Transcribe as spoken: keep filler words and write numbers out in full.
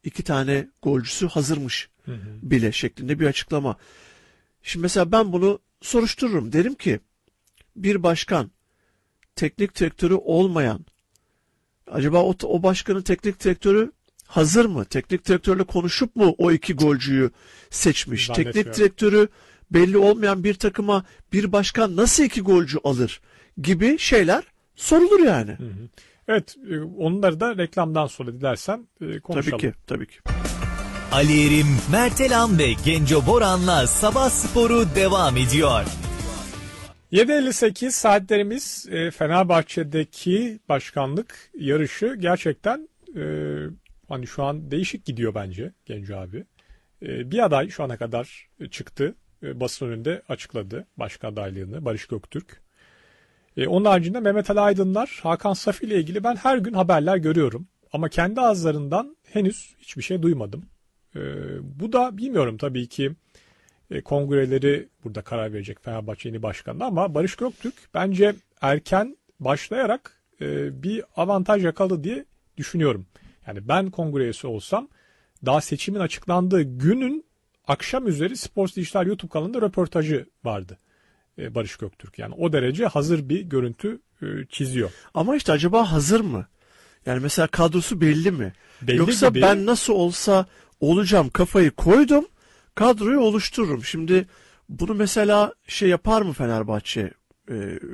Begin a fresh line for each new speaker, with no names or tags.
iki tane golcüsü hazırmış
Hı hı.
bile şeklinde bir açıklama. Şimdi mesela ben bunu soruştururum. Derim ki bir başkan teknik direktörü olmayan, acaba o, o başkanın teknik direktörü hazır mı? Teknik direktörle konuşup mu o iki golcüyü seçmiş? Teknik direktörü belli olmayan bir takıma bir başkan nasıl iki golcü alır gibi şeyler sorulur yani.
Hı hı. Evet, onları da reklamdan sonra dilersen konuşalım.
Tabii ki, tabii ki.
Ali Erim, Mert Elan ve Genco Boran'la Sabah Sporu devam ediyor.
yedi elli sekiz saatlerimiz e, Fenerbahçe'deki başkanlık yarışı gerçekten e, hani şu an değişik gidiyor bence Genco abi. E, bir aday şu ana kadar çıktı. E, basın önünde açıkladı başkan adaylığını, Barış Göktürk. E, onun haricinde Mehmet Ali Aydınlar, Hakan Safi ile ilgili ben her gün haberler görüyorum. Ama kendi ağızlarından henüz hiçbir şey duymadım. E, bu da bilmiyorum tabii ki. Kongreleri burada karar verecek Fenerbahçe yeni başkanı, ama Barış Göktürk bence erken başlayarak bir avantaj yakaladı diye düşünüyorum. Yani ben kongre üyesi olsam daha seçimin açıklandığı günün akşam üzeri Sports Dijital YouTube kanalında röportajı vardı Barış Göktürk. Yani o derece hazır bir görüntü çiziyor.
Ama işte acaba hazır mı? Yani mesela kadrosu belli mi?
Belli
Yoksa
gibi.
Ben nasıl olsa olacağım kafayı koydum, kadroyu oluştururum. Şimdi bunu mesela şey yapar mı Fenerbahçe? Ee,